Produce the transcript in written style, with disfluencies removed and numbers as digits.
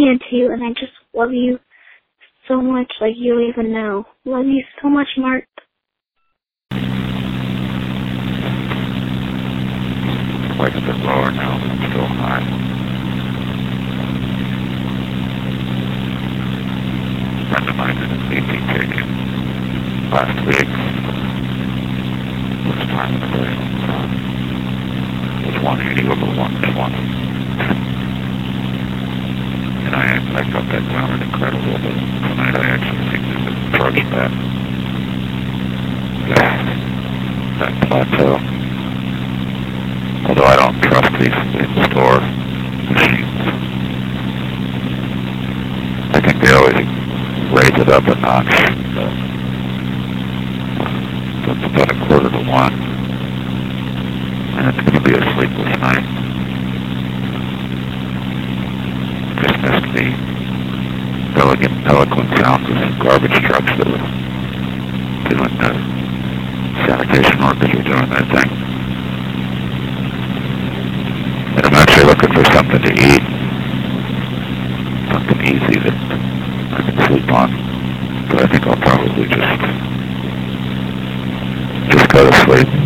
into you, and I just love you so much, like you don't even know. Love you so much, Mark. Quite a bit lower now, but I'm still high. A friend of mine did an EP taken last week. This time of the day. It was 180 over 120. And I thought that sounded incredible, but tonight I actually think there's an approach that plateau. Although I don't trust these in-store machines. I think they always raise it up a notch. So it's about 1:45, and it's going to be a sleepless night. Just missed the eloquent sounds of some garbage trucks that were doing the sanitation workers were doing their thing. And I'm actually looking for something to eat, something easy that I can sleep on. But I think I'll probably just go to sleep.